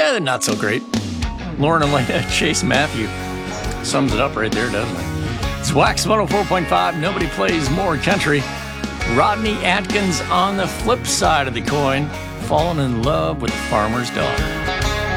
Yeah, they're not so great. Lauren Elena, Chase Matthew. Sums it up right there, doesn't it? It's Wax 104.5. Nobody plays more country. Rodney Atkins on the flip side of the coin, falling in love with the farmer's daughter.